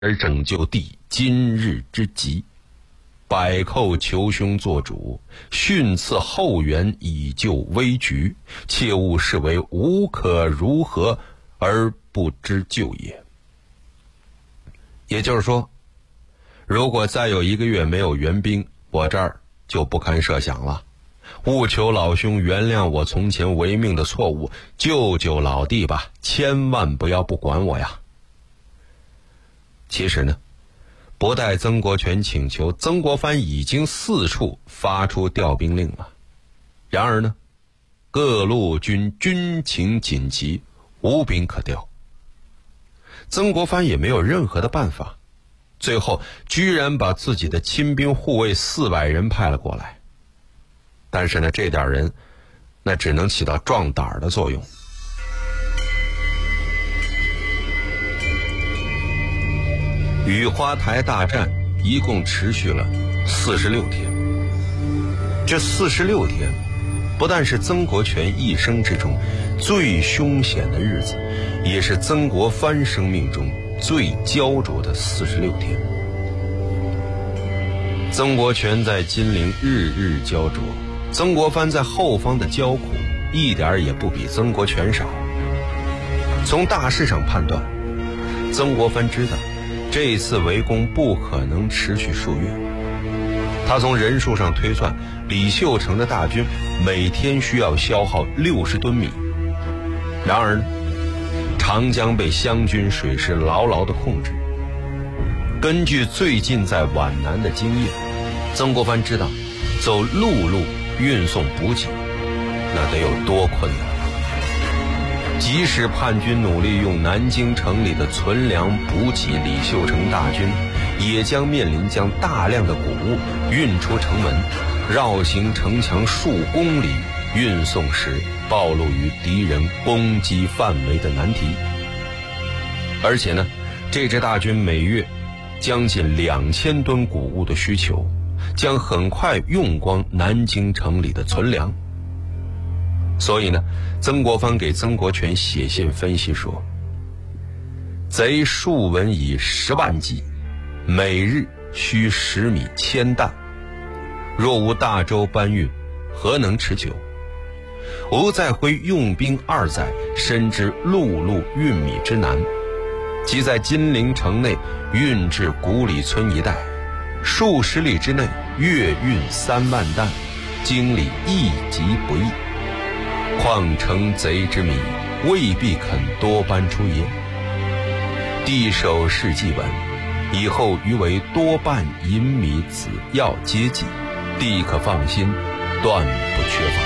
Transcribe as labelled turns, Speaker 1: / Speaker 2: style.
Speaker 1: 而拯救帝今日之急。百寇求兄做主，训赐后援以救危局，切勿视为无可如何而不知救也。也就是说，如果再有1个月没有援兵，我这儿就不堪设想了。务求老兄原谅我从前违命的错误，救救老弟吧，千万不要不管我呀。其实呢，不待曾国荃请求，曾国藩已经4处发出调兵令了。然而呢，各路军情紧急，无兵可调。曾国藩也没有任何的办法，最后居然把自己的亲兵护卫400人派了过来。但是呢，这点人那只能起到壮胆的作用。雨花台大战一共持续了46天。这46天不但是曾国荃一生之中最凶险的日子，也是曾国藩生命中最焦灼的46天。曾国荃在金陵日日焦灼，曾国藩在后方的焦苦一点也不比曾国荃少。从大势上判断，曾国藩知道这次围攻不可能持续数月。他从人数上推算，李秀成的大军每天需要消耗60吨米。然而呢，长江被湘军水师牢牢地控制。根据最近在皖南的经验，曾国藩知道走陆路运送补给那得有多困难。即使叛军努力用南京城里的存粮补给李秀成大军，也将面临将大量的谷物运出城门，绕行城墙数公里运送时暴露于敌人攻击范围的难题。而且呢，这支大军每月将近2000吨谷物的需求，将很快用光南京城里的存粮。所以呢，曾国藩给曾国荃写信分析说，贼数闻以10万计，每日需10米1000担，若无大舟搬运，何能持久？吾再挥用兵2载，深知陆路运米之难，即在金陵城内运至古里村一带，数十里之内月运3万担，经理一级不易。况城贼之米，未必肯多搬出也。帝手事既稳，以后余为多半银米子药接济，帝可放心，断不缺乏。